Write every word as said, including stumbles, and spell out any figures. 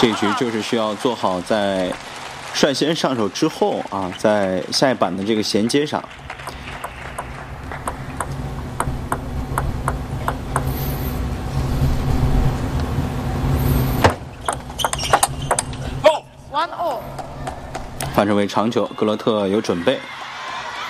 这一局就是需要做好在率先上手之后啊，在下一板的这个衔接上。发成为长球，格罗特有准备。